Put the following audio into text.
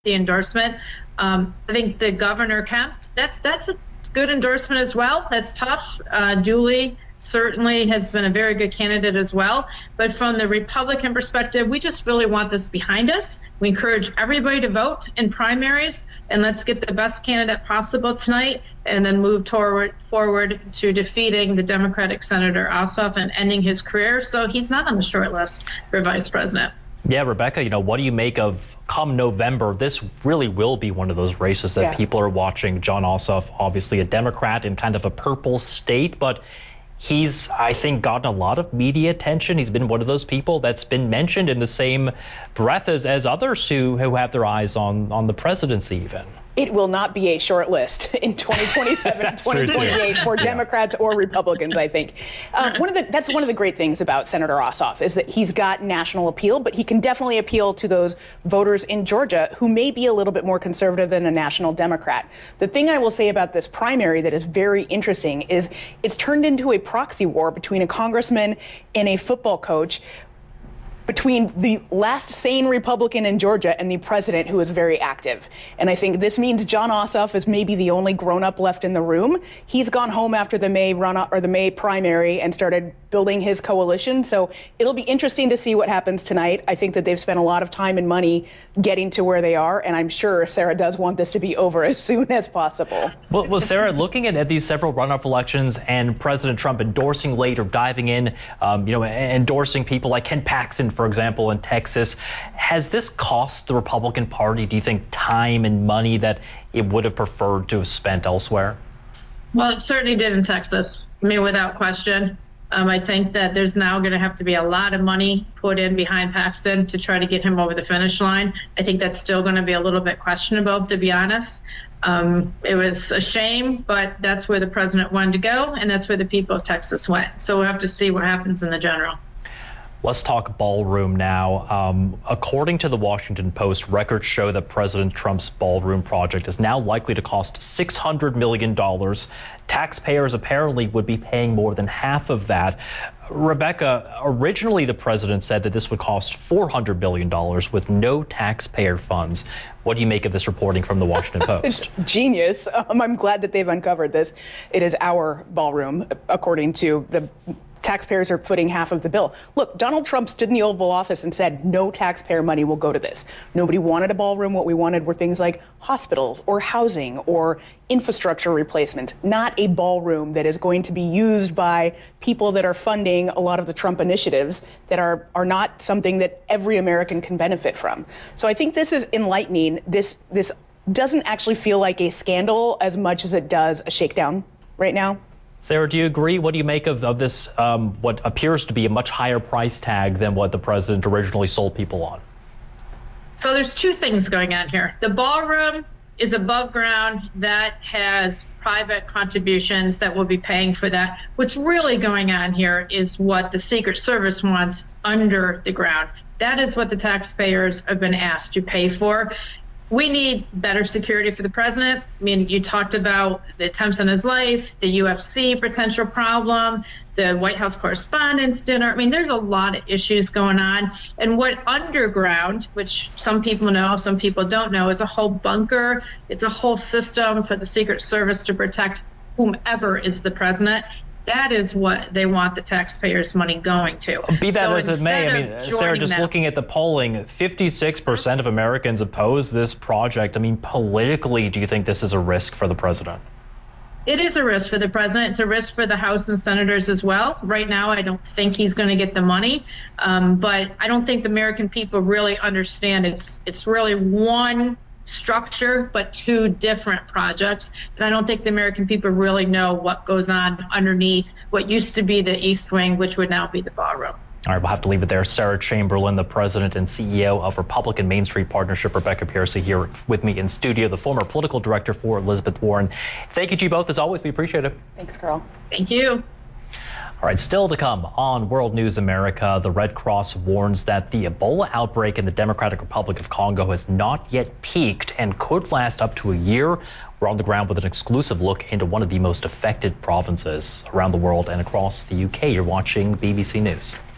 the endorsement. I think the governor Kemp, that's a good endorsement as well. That's tough. Dooley certainly has been a very good candidate as well. But from the Republican perspective, we just really want this behind us. We encourage everybody to vote in primaries, and let's get the best candidate possible tonight, and then move forward to defeating the Democratic Senator Ossoff and ending his career so he's not on the short list for vice president. Yeah, Rebecca, what do you make of come November? This really will be one of those races that people are watching. Jon Ossoff, obviously a Democrat in kind of a purple state, but he's, I think, gotten a lot of media attention. He's been one of those people that's been mentioned in the same breath as others who have their eyes on the presidency even. It will not be a short list in 2027 and 2028 for Democrats or Republicans, I think. That's one of the great things about Senator Ossoff is that he's got national appeal, but he can definitely appeal to those voters in Georgia who may be a little bit more conservative than a national Democrat. The thing I will say about this primary that is very interesting is it's turned into a proxy war between a congressman and a football coach, between the last sane Republican in Georgia and the president, who is very active. And I think this means Jon Ossoff is maybe the only grown-up left in the room. He's gone home after the May primary and started building his coalition. So it'll be interesting to see what happens tonight. I think that they've spent a lot of time and money getting to where they are, and I'm sure Sarah does want this to be over as soon as possible. Well, Sarah, looking at these several runoff elections and President Trump endorsing late or diving in, endorsing people like Ken Paxton, for example, in Texas, has this cost the Republican Party, do you think, time and money that it would have preferred to have spent elsewhere? Well, it certainly did in Texas. I mean, without question. I think that there's now going to have to be a lot of money put in behind Paxton to try to get him over the finish line. I think that's still going to be a little bit questionable, to be honest. It was a shame, but that's where the president wanted to go, and that's where the people of Texas went. So we'll have to see what happens in the general. Let's talk ballroom now. According to the Washington Post, records show that President Trump's ballroom project is now likely to cost $600 million. Taxpayers apparently would be paying more than half of that. Rebecca, originally the president said that this would cost $400 billion with no taxpayer funds. What do you make of this reporting from the Washington Post? It's genius. I'm glad that they've uncovered this. It is our ballroom, according to the taxpayers are footing half of the bill. Look, Donald Trump stood in the Oval Office and said no taxpayer money will go to this. Nobody wanted a ballroom. What we wanted were things like hospitals or housing or infrastructure replacements, not a ballroom that is going to be used by people that are funding a lot of the Trump initiatives that are not something that every American can benefit from. So I think this is enlightening. This doesn't actually feel like a scandal as much as it does a shakedown right now. Sarah, do you agree? What do you make of this, what appears to be a much higher price tag than what the president originally sold people on? So there's two things going on here. The ballroom is above ground. That has private contributions that will be paying for that. What's really going on here is what the Secret Service wants under the ground. That is what the taxpayers have been asked to pay for. We need better security for the president. I mean, you talked about the attempts on his life, the UFC potential problem, the White House Correspondents' Dinner. I mean, there's a lot of issues going on. And what underground, which some people know, some people don't know, is a whole bunker. It's a whole system for the Secret Service to protect whomever is the president. That is what they want the taxpayers' money going to. Be that as it may, I mean, Sarah, just looking at the polling, 56% of Americans oppose this project. I mean, politically, do you think this is a risk for the president? It is a risk for the president. It's a risk for the House and senators as well. Right now, I don't think he's going to get the money, but I don't think the American people really understand it's really one structure, but two different projects. And I don't think the American people really know what goes on underneath what used to be the East Wing, which would now be the ballroom. All right, we'll have to leave it there. Sarah Chamberlain, the president and CEO of Republican Main Street Partnership. Rebecca Piercy here with me in studio, the former political director for Elizabeth Warren. Thank you to you both. As always, we appreciate it. Thanks, Carl. Thank you. All right, still to come on World News America, the Red Cross warns that the Ebola outbreak in the Democratic Republic of Congo has not yet peaked and could last up to a year. We're on the ground with an exclusive look into one of the most affected provinces around the world and across the UK. You're watching BBC News.